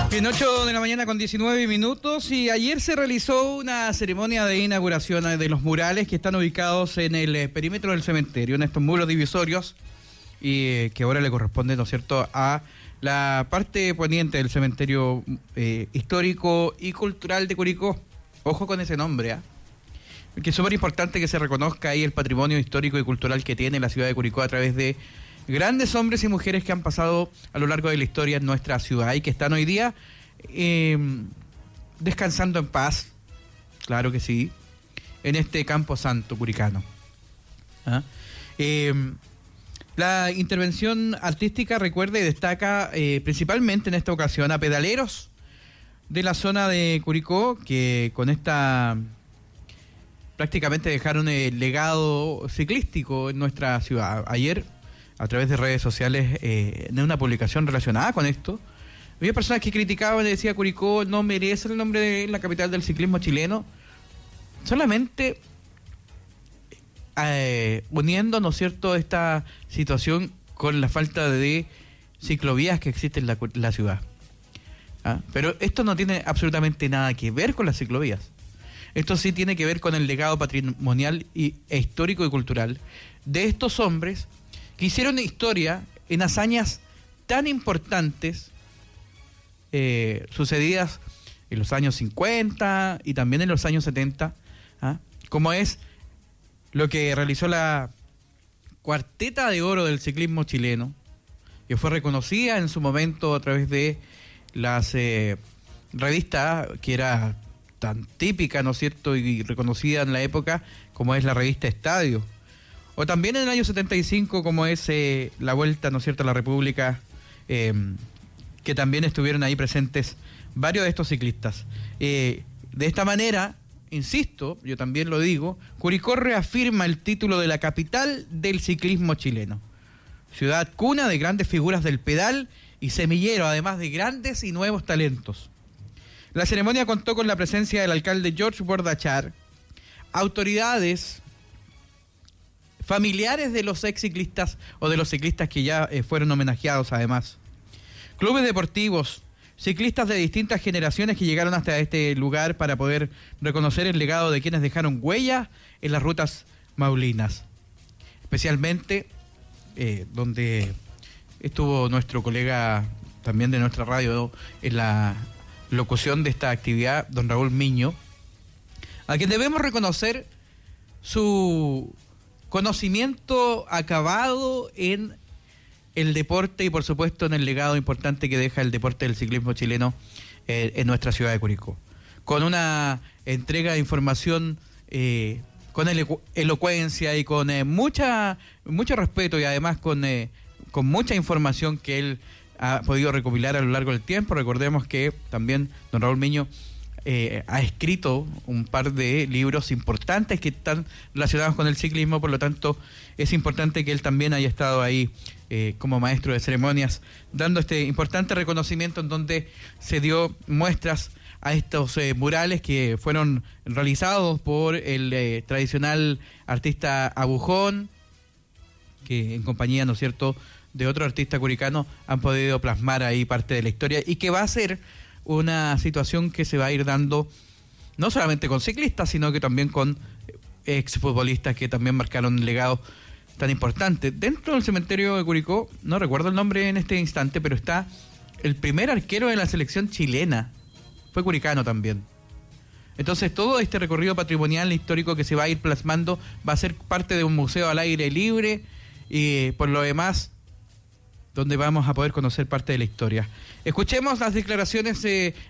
Bien, 8 de la mañana con 19 minutos y ayer se realizó una ceremonia de inauguración de los murales que están ubicados en el perímetro del cementerio, en estos muros divisorios y que ahora le corresponde, ¿no es cierto?, a la parte poniente del cementerio histórico y cultural de Curicó. Ojo con ese nombre, que es súper importante que se reconozca ahí el patrimonio histórico y cultural que tiene la ciudad de Curicó a través de grandes hombres y mujeres que han pasado a lo largo de la historia en nuestra ciudad y que están hoy día descansando en paz, claro que sí, en este campo santo curicano. La intervención artística, recuerde, destaca principalmente en esta ocasión a pedaleros de la zona de Curicó que con esta prácticamente dejaron el legado ciclístico en nuestra ciudad. Ayer, a través de redes sociales, en una publicación relacionada con esto, había personas que criticaban y decían Curicó no merece el nombre de la capital del ciclismo chileno, solamente uniendo, ¿no es cierto?, esta situación con la falta de ciclovías que existen en la ciudad. Pero esto no tiene absolutamente nada que ver con las ciclovías. Esto sí tiene que ver con el legado patrimonial e histórico y cultural de estos hombres que hicieron historia en hazañas tan importantes sucedidas en los años 50 y también en los años 70, como es lo que realizó la Cuarteta de Oro del ciclismo chileno, que fue reconocida en su momento a través de las revistas que era tan típica, ¿no es cierto?, y reconocida en la época, como es la revista Estadio. O también en el año 75, como es la Vuelta, ¿no es cierto?, a la República, que también estuvieron ahí presentes varios de estos ciclistas. De esta manera, insisto, yo también lo digo, Curicó reafirma el título de la capital del ciclismo chileno. Ciudad cuna de grandes figuras del pedal y semillero, además de grandes y nuevos talentos. La ceremonia contó con la presencia del alcalde George Bordachar, autoridades, familiares de los ex ciclistas o de los ciclistas que ya fueron homenajeados además, clubes deportivos, ciclistas de distintas generaciones que llegaron hasta este lugar para poder reconocer el legado de quienes dejaron huella en las rutas maulinas. Especialmente donde estuvo nuestro colega también de nuestra radio en la locución de esta actividad, don Raúl Miño, a quien debemos reconocer su conocimiento acabado en el deporte y por supuesto en el legado importante que deja el deporte del ciclismo chileno en nuestra ciudad de Curicó, con una entrega de información con elocuencia y con mucho respeto y además con mucha información que él ha podido recopilar a lo largo del tiempo. Recordemos que también don Raúl Miño ha escrito un par de libros importantes que están relacionados con el ciclismo, por lo tanto es importante que él también haya estado ahí como maestro de ceremonias, dando este importante reconocimiento en donde se dio muestras a estos murales que fueron realizados por el tradicional artista Abujón, que en compañía, ¿no es cierto?, de otro artista curicano han podido plasmar ahí parte de la historia y que va a ser una situación que se va a ir dando no solamente con ciclistas, sino que también con exfutbolistas que también marcaron un legado tan importante. Dentro del cementerio de Curicó, no recuerdo el nombre en este instante, pero está el primer arquero de la selección chilena, fue curicano también. Entonces todo este recorrido patrimonial histórico que se va a ir plasmando va a ser parte de un museo al aire libre y por lo demás donde vamos a poder conocer parte de la historia. Escuchemos las declaraciones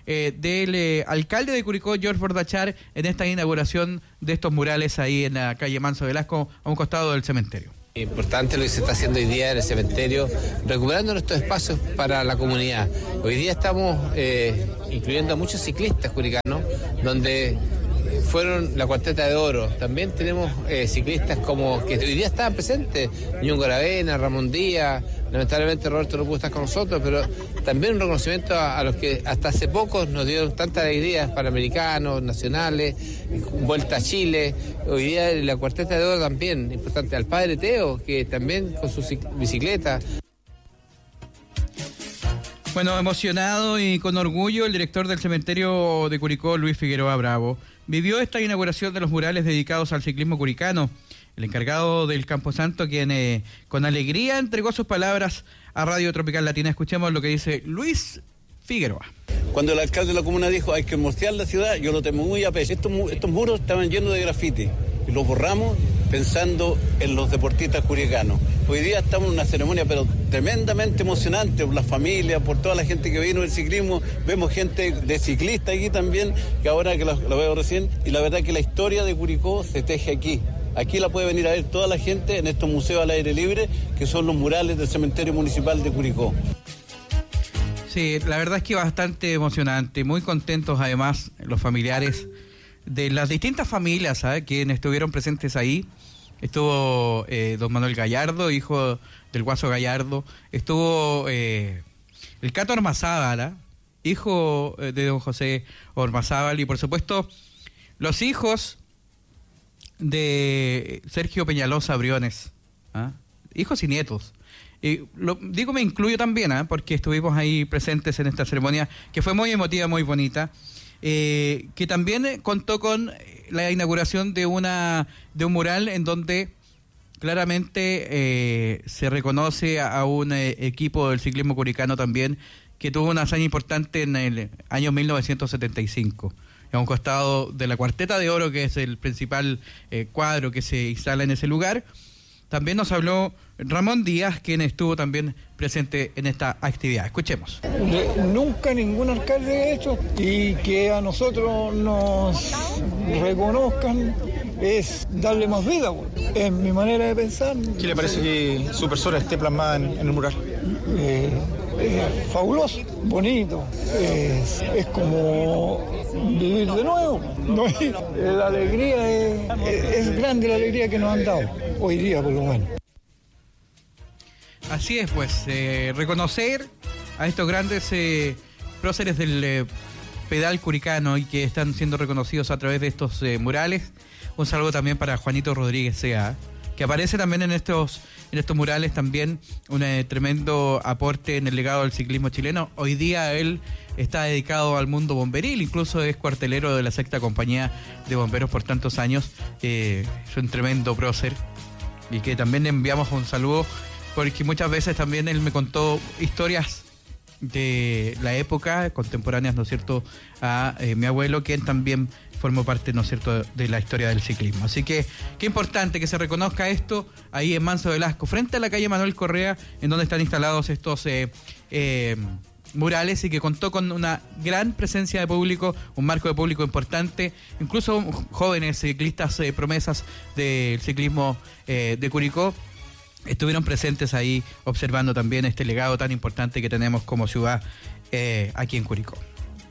del alcalde de Curicó, George Bordachar, en esta inauguración de estos murales ahí en la calle Manso Velasco, a un costado del cementerio. Importante lo que se está haciendo hoy día en el cementerio, recuperando nuestros espacios para la comunidad. Hoy día estamos incluyendo a muchos ciclistas curicanos, donde fueron la Cuarteta de Oro. También tenemos ciclistas como que hoy día estaban presentes, Ñungo Aravena, Ramón Díaz. Lamentablemente Roberto no pudo estar con nosotros, pero también un reconocimiento a los que hasta hace poco nos dieron tantas alegrías, panamericanos, nacionales, Vuelta a Chile. Hoy día la Cuarteta de Oro también, importante, al padre Teo, que también con su bicicleta. Bueno, emocionado y con orgullo, el director del cementerio de Curicó, Luis Figueroa Bravo, vivió esta inauguración de los murales dedicados al ciclismo curicano. El encargado del Camposanto, quien con alegría entregó sus palabras a Radio Tropical Latina. Escuchemos lo que dice Luis Figueroa. Cuando el alcalde de la comuna dijo hay que mortear la ciudad, yo lo tomé muy a pecho. Estos muros estaban llenos de grafiti y los borramos pensando en los deportistas curicanos. Hoy día estamos en una ceremonia pero tremendamente emocionante por las familias, por toda la gente que vino del ciclismo. Vemos gente de ciclista aquí también, que ahora que lo veo recién, y la verdad que la historia de Curicó se teje aquí. Aquí la puede venir a ver toda la gente en estos museos al aire libre, que son los murales del cementerio municipal de Curicó. Sí, la verdad es que bastante emocionante, muy contentos además los familiares de las distintas familias, ¿sabes?, quienes estuvieron presentes ahí. Estuvo don Manuel Gallardo, hijo del Guaso Gallardo, estuvo el Cato Ormazábal, hijo de don José Ormazábal, y por supuesto los hijos de Sergio Peñalosa Briones, hijos y nietos. Me incluyo también, porque estuvimos ahí presentes en esta ceremonia que fue muy emotiva, muy bonita, que también contó con la inauguración de un mural en donde claramente se reconoce a un equipo del ciclismo curicano también que tuvo una hazaña importante en el año 1975. A un costado de la Cuarteta de Oro, que es el principal cuadro que se instala en ese lugar. También nos habló Ramón Díaz, quien estuvo también presente en esta actividad. Escuchemos. Nunca ningún alcalde ha hecho, y que a nosotros nos reconozcan es darle más vida, es mi manera de pensar. ¿Qué le parece que su persona esté plasmada en el mural? Fabuloso, bonito, es como vivir de nuevo. La alegría es grande, la alegría que nos han dado hoy día por lo menos. Así es, pues, reconocer a estos grandes próceres del pedal curicano y que están siendo reconocidos a través de estos murales. Un saludo también para Juanito Rodríguez Sea, que aparece también en estos murales, también un tremendo aporte en el legado del ciclismo chileno. Hoy día él está dedicado al mundo bomberil, incluso es cuartelero de la 6ª Compañía de Bomberos por tantos años. Es un tremendo prócer y que también le enviamos un saludo, porque muchas veces también él me contó historias de la época, contemporáneas, ¿no es cierto?, a mi abuelo, quien también formó parte, ¿no es cierto?, de la historia del ciclismo. Así que qué importante que se reconozca esto ahí en Manso Velasco, frente a la calle Manuel Correa, en donde están instalados estos murales, y que contó con una gran presencia de público, un marco de público importante, incluso jóvenes ciclistas promesas del ciclismo de Curicó estuvieron presentes ahí observando también este legado tan importante que tenemos como ciudad aquí en Curicó.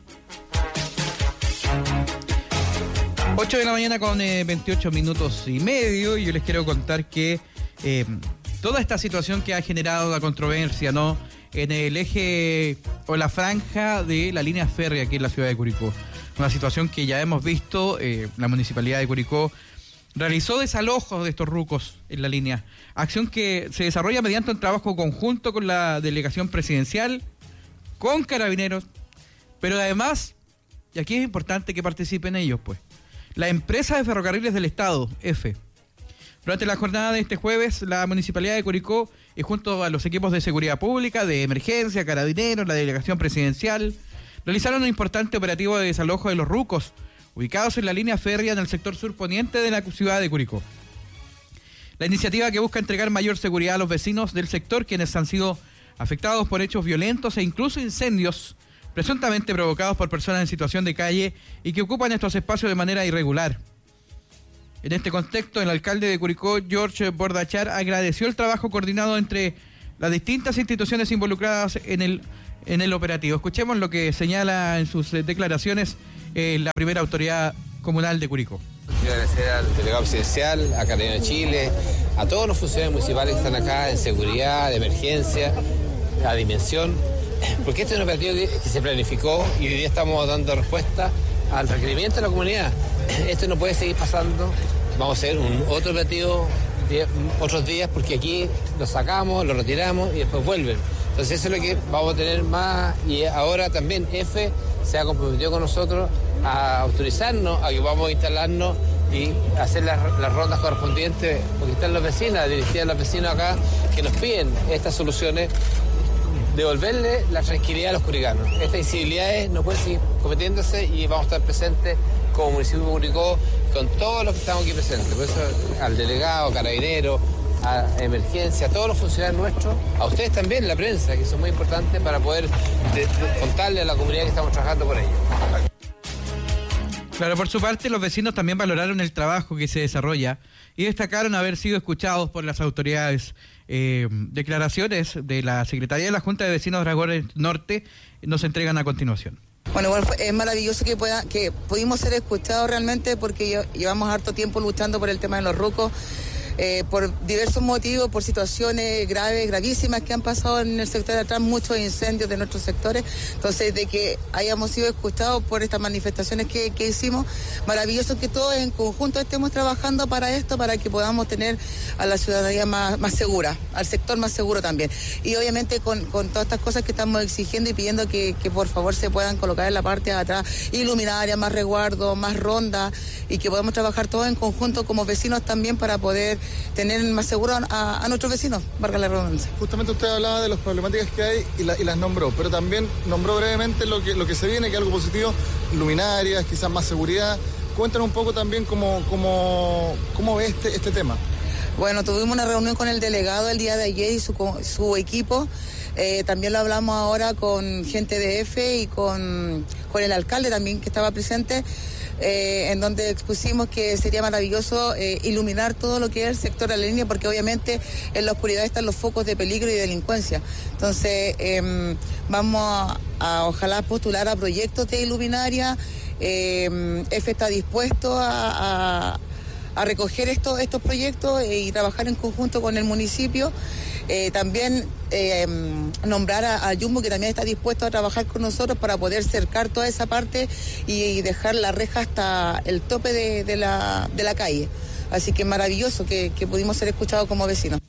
8 de la mañana con 28 minutos y medio, y yo les quiero contar que toda esta situación que ha generado la controversia, ¿no?, en el eje o la franja de la línea férrea aquí en la ciudad de Curicó. Una situación que ya hemos visto, la Municipalidad de Curicó realizó desalojos de estos rucos en la línea, acción que se desarrolla mediante un trabajo conjunto con la delegación presidencial, con Carabineros, pero además, y aquí es importante que participen ellos, pues, la empresa de ferrocarriles del Estado, EFE. Durante la jornada de este jueves, la Municipalidad de Curicó, y junto a los equipos de seguridad pública, de emergencia, Carabineros, la delegación presidencial, realizaron un importante operativo de desalojo de los rucos, ubicados en la línea férrea en el sector surponiente de la ciudad de Curicó. La iniciativa, que busca entregar mayor seguridad a los vecinos del sector, quienes han sido afectados por hechos violentos e incluso incendios presuntamente provocados por personas en situación de calle y que ocupan estos espacios de manera irregular. En este contexto, el alcalde de Curicó, George Bordachar, agradeció el trabajo coordinado entre las distintas instituciones involucradas en el operativo. Escuchemos lo que señala en sus declaraciones la primera autoridad comunal de Curicó. Quiero agradecer al delegado presidencial, a Carabineros de Chile, a todos los funcionarios municipales que están acá en seguridad, de emergencia, a Dimensión, porque este es un operativo que se planificó y hoy día estamos dando respuesta al requerimiento de la comunidad. Esto no puede seguir pasando. Vamos a hacer otro operativo otros días, porque aquí lo sacamos, lo retiramos y después vuelven. Entonces eso es lo que vamos a tener más, y ahora también EFE se ha comprometido con nosotros a autorizarnos, a que vamos a instalarnos y hacer las rondas correspondientes, porque están los vecinos, dirigir a los vecinos acá que nos piden estas soluciones, devolverle la tranquilidad a los curicanos. Estas incivilidades no pueden seguir cometiéndose y vamos a estar presentes como municipio de Curicó con todos los que estamos aquí presentes. Por eso al delegado, carabinero, a emergencia, a todos los funcionarios nuestros, a ustedes también, la prensa, que son muy importantes para poder contarle a la comunidad que estamos trabajando por ello. Claro, por su parte, los vecinos también valoraron el trabajo que se desarrolla y destacaron haber sido escuchados por las autoridades. Declaraciones de la Secretaría de la Junta de Vecinos de Dragones Norte nos entregan a continuación. Bueno, igual es maravilloso que pudimos ser escuchados realmente, porque llevamos harto tiempo luchando por el tema de los rucos. Por diversos motivos, por situaciones gravísimas que han pasado en el sector de atrás, muchos incendios de nuestros sectores. Entonces, de que hayamos sido escuchados por estas manifestaciones que hicimos, maravilloso que todos en conjunto estemos trabajando para esto, para que podamos tener a la ciudadanía más segura, al sector más seguro también. Y obviamente con todas estas cosas que estamos exigiendo y pidiendo que por favor se puedan colocar en la parte de atrás iluminarias, más resguardo, más rondas, y que podamos trabajar todos en conjunto como vecinos también para poder tener más seguro a nuestros vecinos, valga la redundancia. Justamente usted hablaba de las problemáticas que hay y las nombró, pero también nombró brevemente lo que se viene, que es algo positivo, luminarias, quizás más seguridad. Cuéntanos un poco también cómo ve este tema. Bueno, tuvimos una reunión con el delegado el día de ayer y su equipo. También lo hablamos ahora con gente de EFE y con el alcalde también, que estaba presente, en donde expusimos que sería maravilloso iluminar todo lo que es el sector de la línea, porque obviamente en la oscuridad están los focos de peligro y delincuencia. Entonces vamos a ojalá postular a proyectos de iluminaria. EFE está dispuesto a recoger estos proyectos y trabajar en conjunto con el municipio. También nombrar a Jumbo, que también está dispuesto a trabajar con nosotros para poder cercar toda esa parte y dejar la reja hasta el tope de la calle. Así que maravilloso que pudimos ser escuchados como vecinos.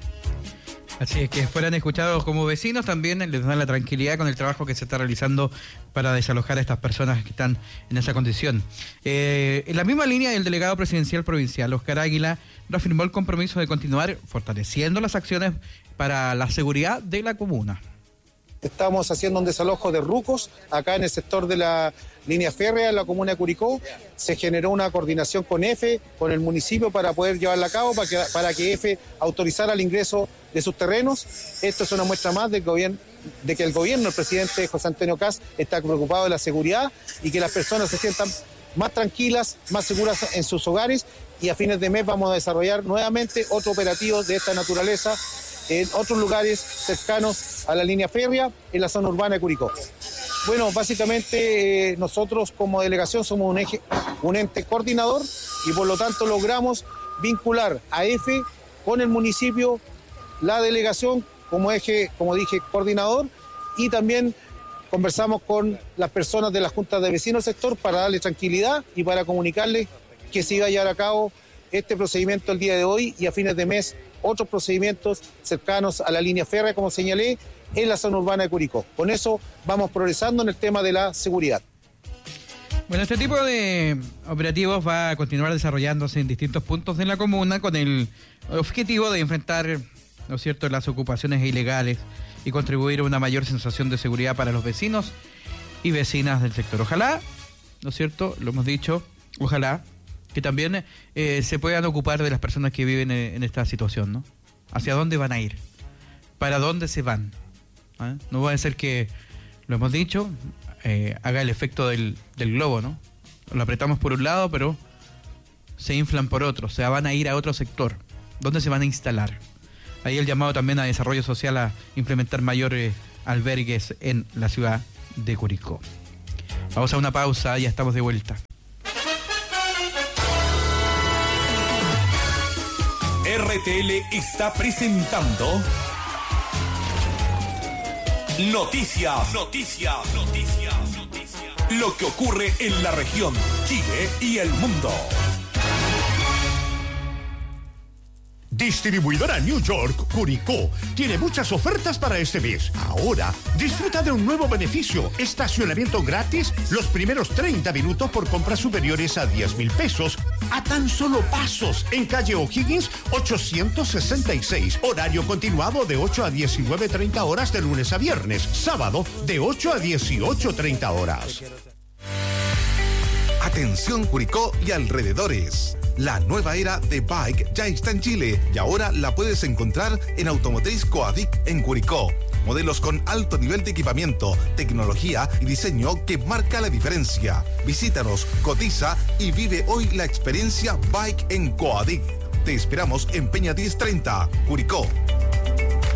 Así es, que fueran escuchados como vecinos también les dan la tranquilidad con el trabajo que se está realizando para desalojar a estas personas que están en esa condición. En la misma línea, el delegado presidencial provincial, Oscar Águila, reafirmó el compromiso de continuar fortaleciendo las acciones para la seguridad de la comuna. Estamos haciendo un desalojo de rucos acá en el sector de la línea férrea en la comuna de Curicó. Se generó una coordinación con EFE, con el municipio, para poder llevarla a cabo, para que EFE autorizara el ingreso de sus terrenos. Esto es una muestra más de que el gobierno, el presidente José Antonio Kast, está preocupado de la seguridad y que las personas se sientan más tranquilas, más seguras en sus hogares. Y a fines de mes vamos a desarrollar nuevamente otro operativo de esta naturaleza en otros lugares cercanos a la línea férrea, en la zona urbana de Curicó. Bueno, básicamente nosotros como delegación somos un ente coordinador y por lo tanto logramos vincular a EFE con el municipio, la delegación como eje, como dije, coordinador, y también conversamos con las personas de la Junta de Vecinos del sector para darle tranquilidad y para comunicarles que se iba a llevar a cabo este procedimiento el día de hoy y a fines de mes otros procedimientos cercanos a la línea férrea, como señalé, en la zona urbana de Curicó. Con eso vamos progresando en el tema de la seguridad. Bueno, este tipo de operativos va a continuar desarrollándose en distintos puntos de la comuna con el objetivo de enfrentar, ¿no es cierto?, las ocupaciones ilegales y contribuir a una mayor sensación de seguridad para los vecinos y vecinas del sector. Ojalá, ¿no es cierto?, lo hemos dicho, ojalá que también se puedan ocupar de las personas que viven en esta situación, ¿no? ¿Hacia dónde van a ir? ¿Para dónde se van? ¿Ah? No va a ser que, lo hemos dicho, haga el efecto del globo, ¿no? Lo apretamos por un lado, pero se inflan por otro, o sea, van a ir a otro sector. ¿Dónde se van a instalar? Ahí el llamado también a desarrollo social a implementar mayores albergues en la ciudad de Curicó. Vamos a una pausa, ya estamos de vuelta. RTL está presentando Noticias. Lo que ocurre en la región, Chile y el mundo. Distribuidora New York, Curicó, tiene muchas ofertas para este mes. Ahora, disfruta de un nuevo beneficio, estacionamiento gratis los primeros 30 minutos por compras superiores a 10,000 pesos, a tan solo pasos, en calle O'Higgins 866. Horario continuado de 8 a 19:30 horas de lunes a viernes, sábado de 8 a 18:30 horas. Atención Curicó y alrededores. La nueva era de Bike ya está en Chile y ahora la puedes encontrar en Automotriz Coadic en Curicó. Modelos con alto nivel de equipamiento, tecnología y diseño que marca la diferencia. Visítanos, cotiza y vive hoy la experiencia Bike en Coadic. Te esperamos en Peña 1030, Curicó.